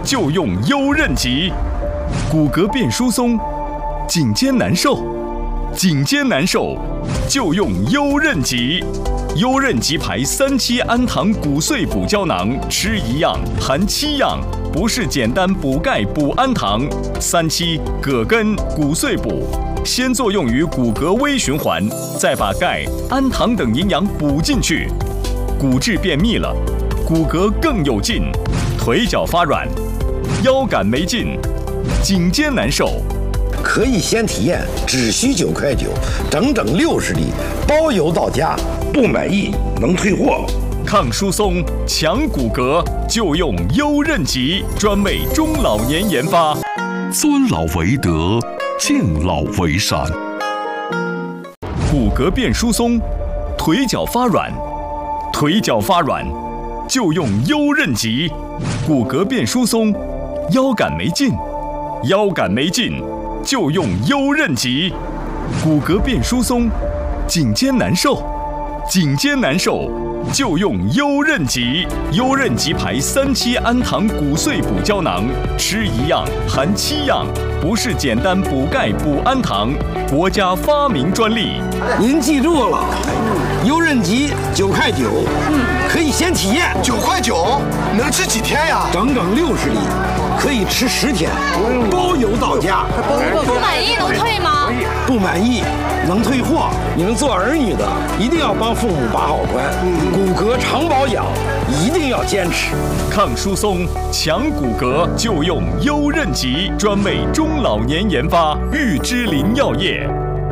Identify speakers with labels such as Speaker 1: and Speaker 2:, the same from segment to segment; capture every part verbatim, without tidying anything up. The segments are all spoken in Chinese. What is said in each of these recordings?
Speaker 1: 就用优韧极。骨骼变疏松，颈肩难受，颈肩难受就用优韧极。优韧极牌三七氨糖骨碎补胶囊，吃一样含七样，不是简单补钙补氨糖。三七葛根骨碎补，先作用于骨骼微循环，再把钙、氨糖等营养补进去，骨质变密了，骨骼更有劲，腿脚发软，腰杆没劲，颈肩难受。
Speaker 2: 可以先体验，只需九块九，整整六十粒，包邮到家。不满意能退货。
Speaker 1: 抗疏松、强骨骼，就用优韧极，专为中老年研发。
Speaker 3: 尊老为德，敬老为善。
Speaker 1: 骨骼变疏松，腿脚发软，腿脚发软，就用优韧极。骨骼变疏松，腰杆没劲，腰杆没劲，就用优韧极。骨骼变疏松，颈肩难受，颈肩难受就用优韧极。优韧极牌三七氨糖骨碎补胶囊，吃一样含七样，不是简单补钙补氨糖，国家发明专利。
Speaker 2: 您记住了，优韧极九块九，可以先体验。
Speaker 4: 九块九能吃几天呀？
Speaker 2: 整整六十粒，可以吃十天，包邮到家。
Speaker 5: 不满意能退吗？
Speaker 2: 不满意能退货。你们做儿女的一定要帮父母把好关，骨骼常保养一定要坚持。
Speaker 1: 抗疏松、强骨骼就用优韧极，专为中老年研发。玉芝林药业。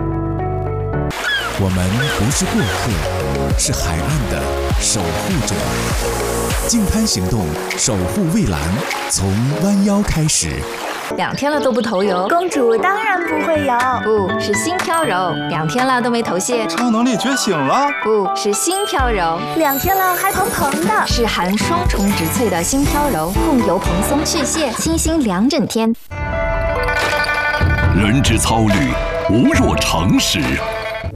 Speaker 6: 我们不是过客，是海岸的守护者。净滩行动，守护蔚蓝，从弯腰开始。
Speaker 5: 两天了都不头油，
Speaker 7: 公主当然不会油。
Speaker 5: 不是心飘柔，两天了都没头屑。
Speaker 4: 超能力觉醒了，
Speaker 5: 不是心飘柔，
Speaker 7: 两天了还蓬蓬的。
Speaker 5: 是含双重植萃的心飘柔，控油蓬松去屑，清新两整天。
Speaker 3: 人之操虑，无若常识。